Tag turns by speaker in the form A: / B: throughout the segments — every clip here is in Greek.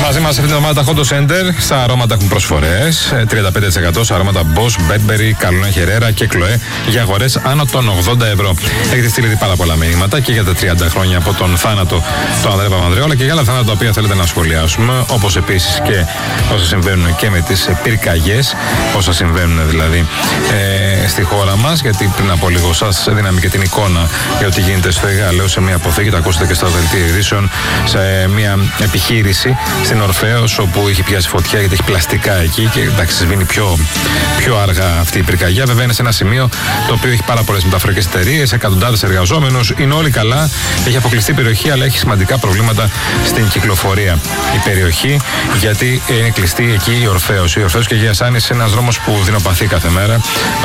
A: Μαζί μας αυτήν την εβδομάδα Hot Center. Στα αρώματα έχουν προσφορές. 35% στα αρώματα Bosch, Burberry, Καλούνα Χερέρα και Chloé για αγορές άνω των 80 ευρώ. Έχετε στείλει πάρα πολλά μηνύματα και για τα 30 χρόνια από τον θάνατο του Ανδρέα Παπανδρέου, αλλά και για άλλα θάνατα τα οποία θέλετε να σχολιάσουμε. Όπως επίσης και όσα συμβαίνουν και με τις πυρκαγιές, όσα συμβαίνουν δηλαδή στη χώρα μας. Γιατί πριν από λίγο σας δίναμε και την εικόνα για ό,τι γίνεται στο Αιγαίο, σε μια αποθήκη, το ακούσατε και στα δελτία ειδήσεων, σε μια επιχείρηση στην Ορφέως, όπου είχε πιάσει φωτιά γιατί έχει πλαστικά εκεί και εντάξει, σβήνει πιο αργά αυτή η πυρκαγιά. Βέβαια είναι σε ένα σημείο το οποίο έχει πάρα πολλές μεταφορικές εταιρείες, εκατοντάδες εργαζόμενους, είναι όλοι καλά. Έχει αποκλειστεί η περιοχή, αλλά έχει σημαντικά προβλήματα στην κυκλοφορία η περιοχή, γιατί είναι κλειστή εκεί η Ορφέως. Η Ορφέως και η Αγίας Άννης είναι ένας δρόμος που δεινοπαθεί κάθε μέρα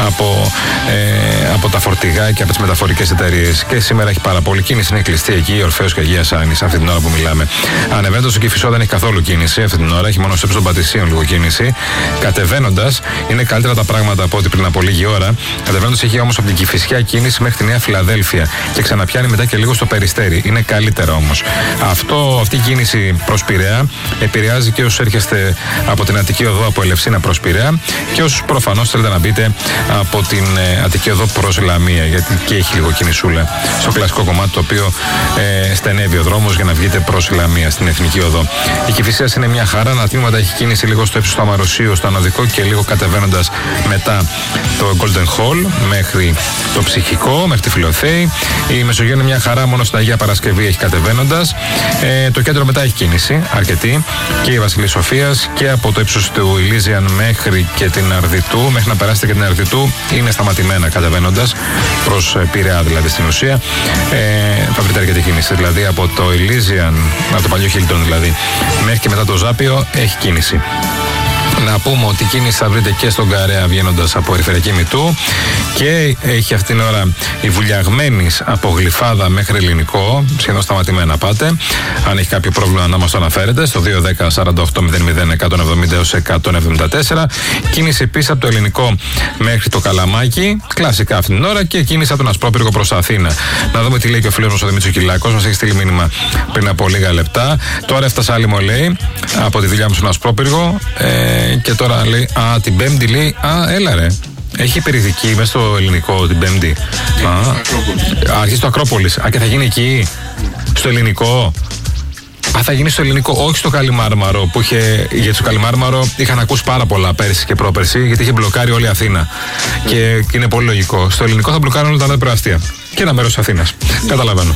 A: από τα φορτηγά και από τις μεταφορικές εταιρείες. Και σήμερα έχει πάρα πολύ κίνηση, είναι κλειστή εκεί η Ορφέως και η Αγίας Άννης αυτή την ώρα που μιλάμε. Ανεβαίνοντας στο Κηφισό δεν έχει καθόλου κίνηση αυτή την ώρα, έχει μόνο στο ύψος των Πατησίων λίγο κίνηση. Κατεβαίνοντας είναι καλύτερα τα πράγματα από ό,τι πριν από λίγη ώρα. Κατεβαίνοντας έχει όμως από την Κηφισιά κίνηση μέχρι τη Νέα Φιλαδέλφια και ξαναπιάνει μετά και λίγο στο Περιστέρι. Είναι καλύτερα όμως. Αυτή η κίνηση προς Πειραιά επηρεάζει και όσους έρχεστε από την Αττική Οδό από Ελευσίνα προς Πειραιά και όσους προφανώς θέλετε να μπείτε από την Αττική Οδό προς Λαμία, γιατί και έχει λίγο κινησούλα στο κλασικό κομμάτι το οποίο στενεύει ο δρόμος για να βγείτε προς Λαμία στην Εθνική Οδό. Η Κηφισίας είναι μια χαρά. Ανατμήματα έχει κίνηση λίγο στο ύψος του Αμαροσίου, στο Αναδικό και λίγο κατεβαίνοντας μετά το Golden Hall μέχρι το Ψυχικό, μέχρι τη Φιλοθέη. Η Μεσογείο είναι μια χαρά, μόνο στην Αγία Παρασκευή έχει κατεβαίνοντας. Το κέντρο μετά έχει κίνηση αρκετή και η Βασιλής Σοφίας και από το ύψος του Ηλίζιαν μέχρι και την Αρδιτού, μέχρι να περάσετε και την Αρδιτού είναι σταματημένα κατεβαίνοντας προς Πειραιά δηλαδή στην ουσία. Θα βρείτε αρκετή κίνηση, δηλαδή από το Ηλίζιαν, από το παλιό Χίλτον δηλαδή, μέχρι και μετά το Ζάπιο έχει κίνηση. Να πούμε ότι κίνηση θα βρείτε και στον Καρέα βγαίνοντας από Περιφερειακή Μητού και έχει αυτήν την ώρα η Βουλιαγμένης από Γλυφάδα μέχρι Ελληνικό, σχεδόν σταματημένα πάτε. Αν έχει κάποιο πρόβλημα να μας το αναφέρετε στο 210-48-00-170-174. Κίνηση επίσης από το Ελληνικό μέχρι το Καλαμάκι, κλασικά αυτήν την ώρα, και κίνηση από τον Ασπρόπυργο προς Αθήνα. Να δούμε τι λέει και ο φίλος μας ο Δημήτρης Κυλάκος, μας έχει στείλει μήνυμα πριν από λίγα λεπτά. Τώρα έφτασα άλλη μου λέει από τη δουλειά μου στον Ασπρόπυργο. Και τώρα λέει, την Πέμπτη λέει, έλα ρε. Έχει περιοδική μέσα στο Ελληνικό την Πέμπτη. Αρχίζει στο Ακρόπολης. Και θα γίνει εκεί, στο Ελληνικό. Θα γίνει στο Ελληνικό, όχι στο Καλιμάρμαρο που είχε. Γιατί στο Καλιμάρμαρο είχαν ακούσει πάρα πολλά πέρυσι και πρόπερσι, γιατί είχε μπλοκάρει όλη η Αθήνα. Και είναι πολύ λογικό. Στο Ελληνικό θα μπλοκάρουν όλα τα νέα προαστία. Και ένα μέρος της Αθήνας. Καταλαβαίνω.